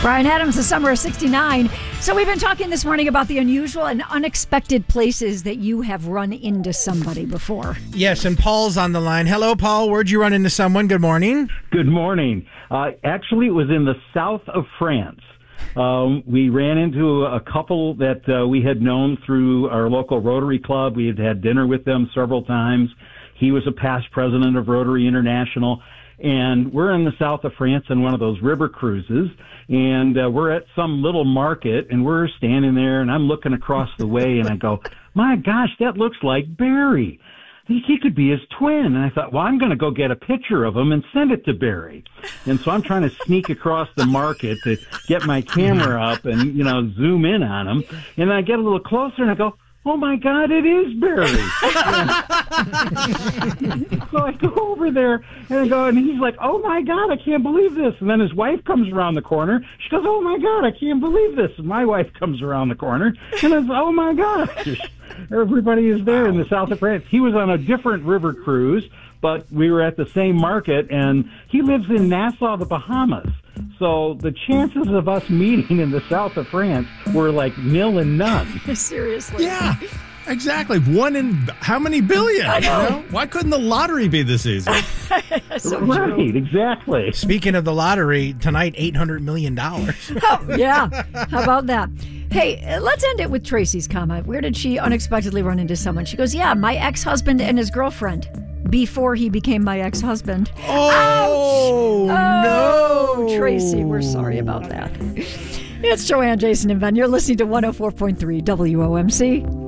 Brian Adams, the summer of 69. So we've been talking this morning about the unusual and unexpected places that you have run into somebody before. Yes, and Paul's on the line. Hello, Paul. Where'd you run into someone? Good morning. Good morning. Actually, it was in the south of France. We ran into a couple that we had known through our local Rotary Club. We had had dinner with them several times. He was a past president of Rotary International. And we're in the south of France on one of those river cruises, and we're at some little market, and we're standing there, and I'm looking across the way, and I go, my gosh, that looks like Barry. He could be his twin. And I thought, well, I'm going to go get a picture of him and send it to Barry. And so I'm trying to sneak across the market to get my camera up and, zoom in on him. And I get a little closer, and I go, oh, my God, it is Barry. So I go over there, and he's like, oh, my God, I can't believe this. And then his wife comes around the corner. She goes, oh, my God, I can't believe this. And my wife comes around the corner, and I says, oh, my gosh. Everybody is there in the south of France. He was on a different river cruise, but we were at the same market, and he lives in Nassau, the Bahamas. So the chances of us meeting in the south of France were like nil and none. Seriously. Yeah, exactly. One in how many billion? I know. Why couldn't the lottery be this easy? So right, true. exactly. Speaking of the lottery, tonight, $800 million. Oh, yeah. How about that? Hey, let's end it with Tracy's comment. Where did she unexpectedly run into someone? She goes, yeah, my ex-husband and his girlfriend before he became my ex-husband. Oh, no. Tracy, we're sorry about that. It's Joanne, Jason, and Ben. You're listening to 104.3 WOMC.